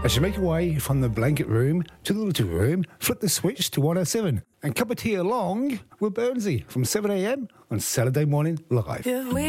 As you make your way from the blanket room to the little room, flip the switch to 107 and cup of tea along with Burnsy from 7am on Saturday Morning Live.